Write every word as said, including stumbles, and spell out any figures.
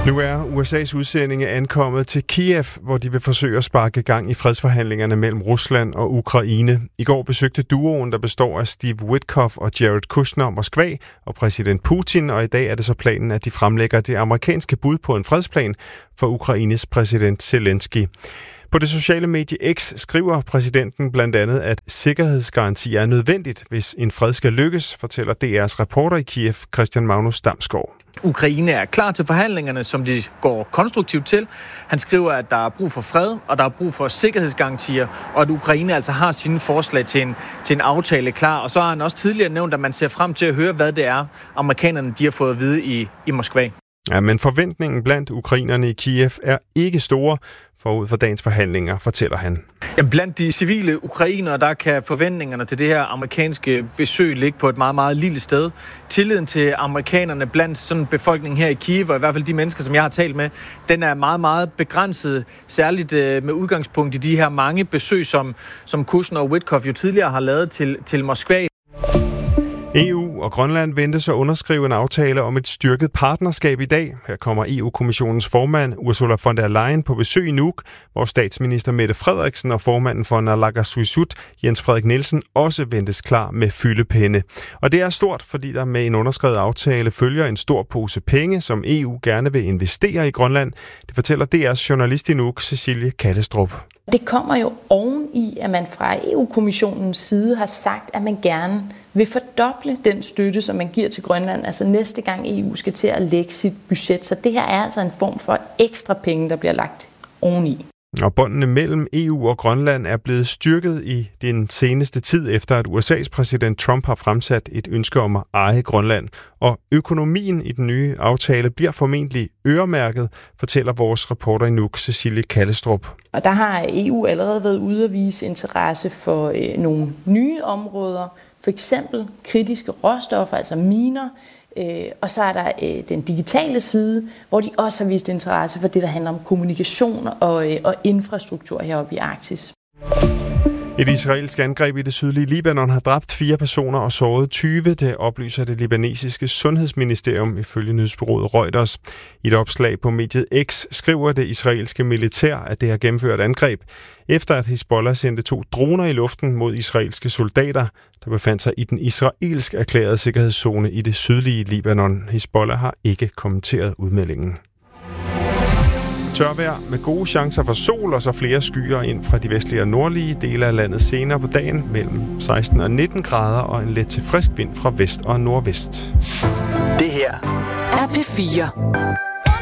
Nu er U S A's udsendinge ankommet til Kiev, hvor de vil forsøge at sparke gang i fredsforhandlingerne mellem Rusland og Ukraine. I går besøgte duoen, der består af Steve Witkoff og Jared Kushner, Moskva og præsident Putin, og i dag er det så planen, at de fremlægger det amerikanske bud på en fredsplan for Ukraines præsident Zelensky. På det sociale medie X skriver præsidenten blandt andet, at sikkerhedsgarantier er nødvendigt, hvis en fred skal lykkes, fortæller D R's reporter i Kiev, Christian Magnus Damsgaard. Ukraine er klar til forhandlingerne, som de går konstruktivt til. Han skriver, at der er brug for fred, og der er brug for sikkerhedsgarantier, og at Ukraine altså har sine forslag til en, til en aftale klar. Og så har han også tidligere nævnt, at man ser frem til at høre, hvad det er, amerikanerne de har fået at vide i, i Moskva. Ja, men forventningen blandt ukrainerne i Kiev er ikke store forud for dagens forhandlinger, fortæller han. Jamen, blandt de civile ukrainere, der kan forventningerne til det her amerikanske besøg ligge på et meget, meget lille sted. Tilliden til amerikanerne blandt sådan befolkningen her i Kiev, og i hvert fald de mennesker, som jeg har talt med, den er meget, meget begrænset, særligt med udgangspunkt i de her mange besøg, som, som Kushner og Witkoff jo tidligere har lavet til, til Moskva. E U og Grønland ventes at underskrive en aftale om et styrket partnerskab i dag. Her kommer E U-kommissionens formand Ursula von der Leyen på besøg i Nuuk, hvor statsminister Mette Frederiksen og formanden for Naalakkersuisut, Jens Frederik Nielsen, også ventes klar med fyldepenne. Og det er stort, fordi der med en underskrevet aftale følger en stor pose penge, som E U gerne vil investere i Grønland. Det fortæller D R's journalist i Nuuk, Cecilie Kallestrup. Det kommer jo oven i, at man fra E U-kommissionens side har sagt, at man gerne vil fordoble den støtte, som man giver til Grønland, altså næste gang E U skal til at lægge sit budget. Så det her er altså en form for ekstra penge, der bliver lagt oveni. Og båndene mellem E U og Grønland er blevet styrket i den seneste tid, efter at U S A's præsident Trump har fremsat et ønske om at eje Grønland. Og økonomien i den nye aftale bliver formentlig øremærket, fortæller vores reporter i Nuuk, Cecilie Kallestrup. Og der har E U allerede været ude at vise interesse for øh, nogle nye områder, for eksempel kritiske råstoffer, altså miner. Og så er der øh, den digitale side, hvor de også har vist interesse for det, der handler om kommunikation og, øh, og infrastruktur heroppe i Arktis. Et israelsk angreb i det sydlige Libanon har dræbt fire personer og såret tyve, det oplyser det libanesiske sundhedsministerium ifølge nyhedsbureauet Reuters. I et opslag på mediet X skriver det israelske militær, at det har gennemført angreb, efter at Hizbollah sendte to droner i luften mod israelske soldater, der befandt sig i den israelsk erklærede sikkerhedszone i det sydlige Libanon. Hizbollah har ikke kommenteret udmeldingen. Tørvejr med gode chancer for sol og så flere skyer ind fra de vestlige og nordlige dele af landet senere på dagen mellem seksten og nitten grader og en let til frisk vind fra vest og nordvest. Det her er P fire.